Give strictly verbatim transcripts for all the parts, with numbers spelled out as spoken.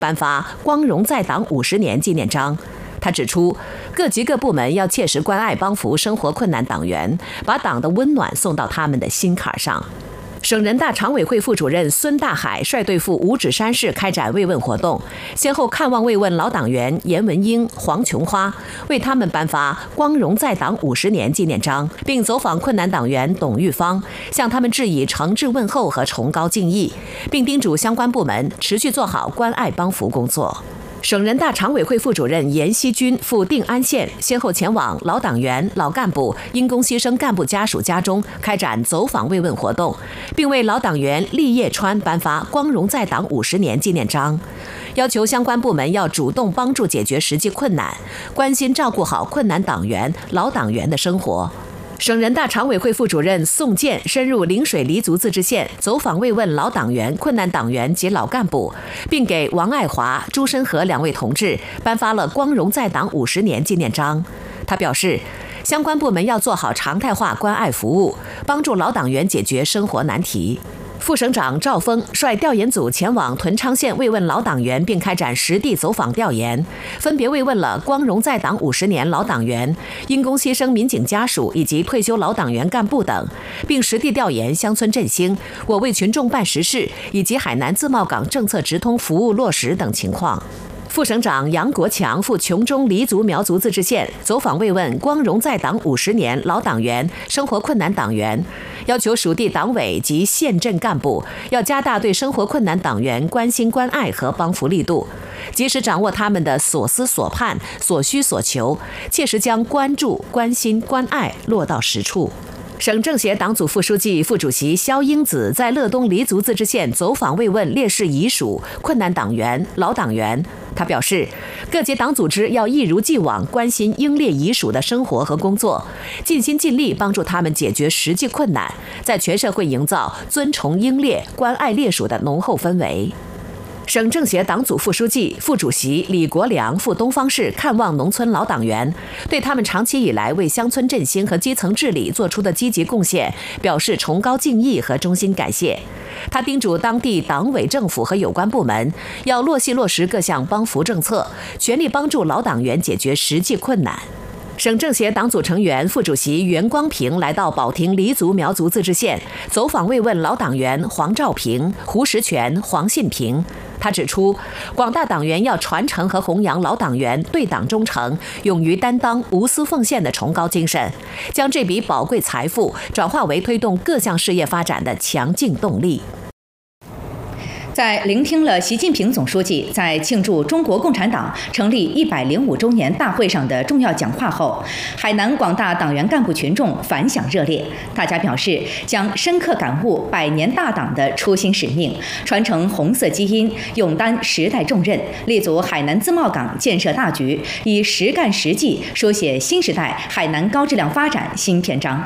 颁发光荣在党五十年纪念章。他指出，各级各部门要切实关爱帮扶生活困难党员，把党的温暖送到他们的心坎上。省人大常委会副主任孙大海率队赴五指山市开展慰问活动，先后看望慰问老党员严文英、黄琼花，为他们颁发光荣在党五十年纪念章，并走访困难党员董玉芳，向他们致以诚挚问候和崇高敬意，并叮嘱相关部门持续做好关爱帮扶工作。省人大常委会副主任严锡军赴定安县，先后前往老党员、老干部、因公牺牲干部家属家中开展走访慰问活动，并为老党员厉业川颁发光荣在党五十年纪念章，要求相关部门要主动帮助解决实际困难，关心照顾好困难党员、老党员的生活。省人大常委会副主任宋健深入陵水黎族自治县，走访慰问老党员、困难党员及老干部，并给王爱华、朱申和两位同志颁发了光荣在党五十年纪念章。他表示，相关部门要做好常态化关爱服务，帮助老党员解决生活难题。副省长赵峰率调研组前往屯昌县慰问老党员，并开展实地走访调研，分别慰问了光荣在党五十年老党员、因公牺牲民警家属以及退休老党员干部等，并实地调研乡村振兴、我为群众办实事以及海南自贸港政策直通服务落实等情况。副省长杨国强赴琼中黎族苗族自治县，走访慰问光荣在党五十年老党员、生活困难党员，要求属地党委及县镇干部要加大对生活困难党员关心关爱和帮扶力度，及时掌握他们的所思所盼、所需所求，切实将关注、关心、关爱落到实处。省政协党组副书记、副主席肖英子在乐东黎族自治县走访慰问烈士遗属、困难党员、老党员。他表示，各级党组织要一如既往关心英烈遗属的生活和工作，尽心尽力帮助他们解决实际困难，在全社会营造尊崇英烈、关爱烈属的浓厚氛围。省政协党组副书记、副主席李国良赴东方市看望农村老党员，对他们长期以来为乡村振兴和基层治理做出的积极贡献表示崇高敬意和衷心感谢。他叮嘱当地党委政府和有关部门要落细落实各项帮扶政策，全力帮助老党员解决实际困难。省政协党组成员、副主席袁光平来到保亭黎族苗族自治县，走访慰问老党员黄兆平、胡石全、黄信平。他指出，广大党员要传承和弘扬老党员对党忠诚、勇于担当、无私奉献的崇高精神，将这笔宝贵财富转化为推动各项事业发展的强劲动力。 在聆听了习近平总书记在庆祝中国共产党成立一百零五周年大会上的重要讲话后，海南广大党员干部群众反响热烈。大家表示将深刻感悟百年大党的初心使命，传承红色基因，勇担时代重任，立足海南自贸港建设大局，以实干实际书写新时代海南高质量发展新篇章。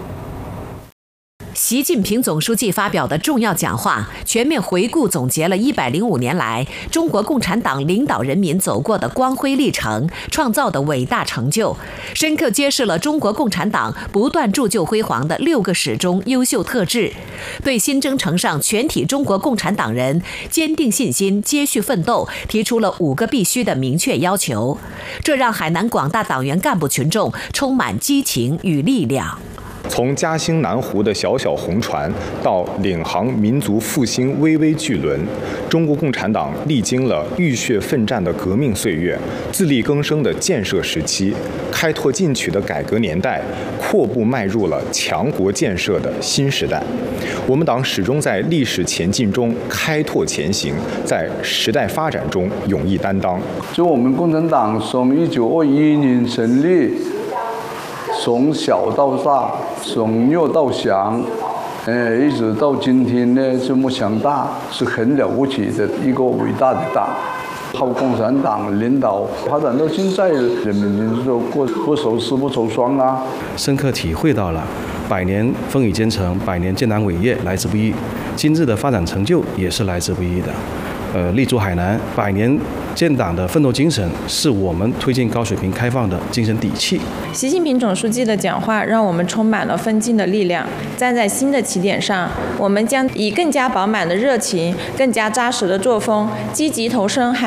习近平总书记发表的重要讲话，全面回顾总结了一百零五年来中国共产党领导人民走过的光辉历程，创造的伟大成就，深刻揭示了中国共产党不断铸就辉煌的六个始终优秀特质，对新征程上全体中国共产党人坚定信心、接续奋斗提出了五个必须的明确要求，这让海南广大党员干部群众充满激情与力量。 从嘉兴南湖的小小红船到领航民族复兴巍巍巨轮，中国共产党历经了浴血奋战的革命岁月，自力更生的建设时期，开拓进取的改革年代，阔步迈入了强国建设的新时代。我们党始终在历史前进中开拓前行，在时代发展中勇毅担当。 就我们共产党从一九二一年成立，从小到大，从弱到强，呃，一直到今天呢，这么强大，是很了不起的一个伟大的党。靠共产党领导发展到现在，人民就过过愁思不愁霜啊。 深刻体会到了百年风雨兼程，百年艰难伟业来之不易，今日的发展成就也是来之不易的。 呃立足海南，百年建党的奋斗精神是我们推进高水平开放的精神底气。 习近平总书记的讲话让我们充满了奋进的力量。站在新的起点上，我们将以更加饱满的热情、更加扎实的作风，积极投身海